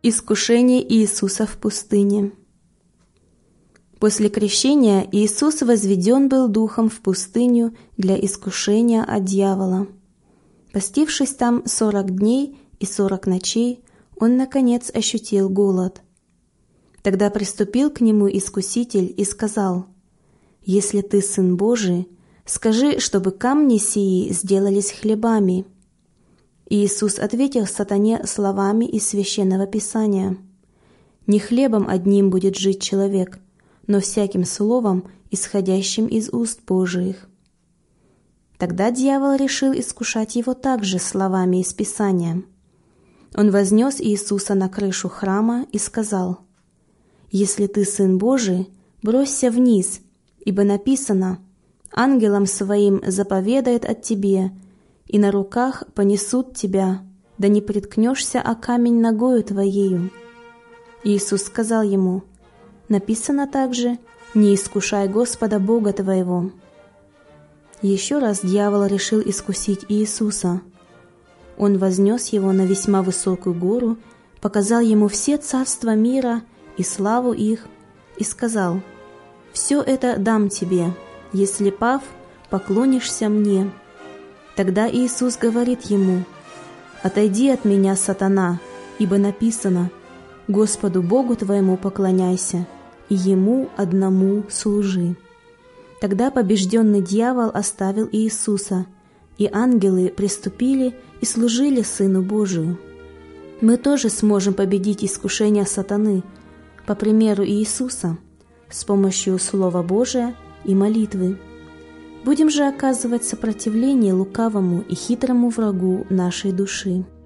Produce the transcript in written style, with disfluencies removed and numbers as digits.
Искушение Иисуса в пустыне. После крещения Иисус возведен был Духом в пустыню для искушения от дьявола. Постившись там 40 дней и 40 ночей, Он, наконец, ощутил голод. Тогда приступил к Нему Искуситель и сказал: «Если Ты Сын Божий, скажи, чтобы камни сии сделались хлебами». Иисус ответил сатане словами из Священного Писания: «Не хлебом одним будет жить человек, но всяким словом, исходящим из уст Божиих». Тогда дьявол решил искушать его также словами из Писания. Он вознес Иисуса на крышу храма и сказал: «Если ты Сын Божий, бросься вниз, ибо написано: ангелам своим заповедает от тебе, и на руках понесут тебя, да не приткнешься о камень ногою твоею». Иисус сказал ему: «Написано также: не искушай Господа Бога твоего». Еще раз дьявол решил искусить Иисуса. Он вознес его на весьма высокую гору, показал ему все царства мира и славу их, и сказал: «Все это дам тебе, если, пав, поклонишься мне». Тогда Иисус говорит ему: «Отойди от меня, сатана, ибо написано: Господу Богу твоему поклоняйся, и Ему одному служи». Тогда побежденный дьявол оставил Иисуса, и ангелы приступили и служили Сыну Божию. Мы тоже сможем победить искушение сатаны, по примеру Иисуса, с помощью Слова Божия и молитвы. Будем же оказывать сопротивление лукавому и хитрому врагу нашей души.